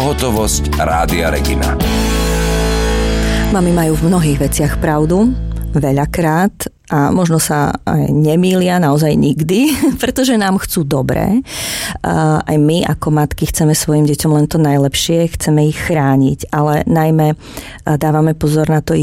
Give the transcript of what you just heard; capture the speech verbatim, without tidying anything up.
Pohotovosť Rádia Regina. Mami majú v mnohých veciach pravdu, veľakrát, a možno sa aj nemýlia naozaj nikdy, pretože nám chcú dobré. Aj my ako matky chceme svojim deťom len to najlepšie, chceme ich chrániť, ale najmä dávame pozor na to